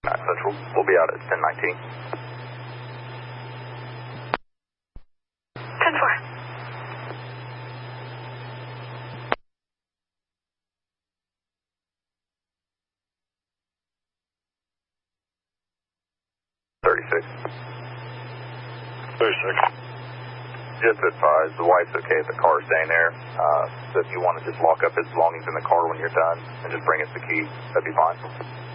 Central, we'll be out at 10:19. 10-4. Just advise the wife's okay if the car's staying there. So if you want to just lock up his belongings in the car when you're done and just bring us the key, that'd be fine.